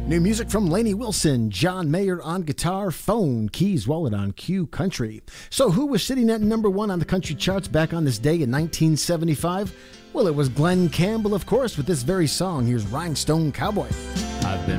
New music from Lainey Wilson, John Mayer on guitar, Phone, Keys Wallet on Q Country. So who was sitting at number one on the country charts back on this day in 1975? Well, it was Glenn Campbell, of course, with this very song. Here's Rhinestone Cowboy. I've been